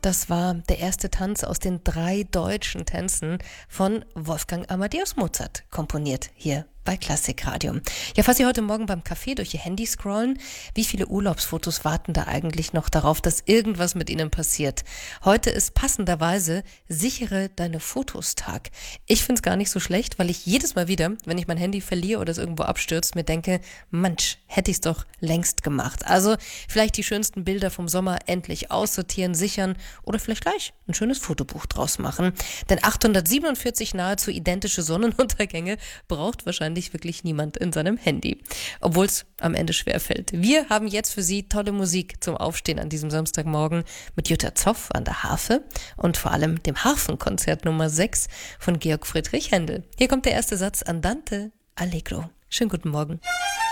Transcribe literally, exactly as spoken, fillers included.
Das war der erste Tanz aus den drei deutschen Tänzen von Wolfgang Amadeus Mozart, komponiert hier bei Klassikradio. Ja, falls Sie heute Morgen beim Café durch Ihr Handy scrollen, wie viele Urlaubsfotos warten da eigentlich noch darauf, dass irgendwas mit Ihnen passiert? Heute ist passenderweise Sichere deine Fotos-Tag. Ich finde es gar nicht so schlecht, weil ich jedes Mal wieder, wenn ich mein Handy verliere oder es irgendwo abstürzt, mir denke, Mensch, hätte ich es doch längst gemacht. Also vielleicht die schönsten Bilder vom Sommer endlich aussortieren, sichern oder vielleicht gleich ein schönes Fotobuch draus machen. Denn achthundertsiebenundvierzig nahezu identische Sonnenuntergänge braucht wahrscheinlich wirklich niemand in seinem Handy. Obwohl es am Ende schwerfällt. Wir haben jetzt für Sie tolle Musik zum Aufstehen an diesem Samstagmorgen mit Jutta Zoff an der Harfe und vor allem dem Harfenkonzert Nummer sechs von Georg Friedrich Händel. Hier kommt der erste Satz Andante Allegro. Schönen guten Morgen.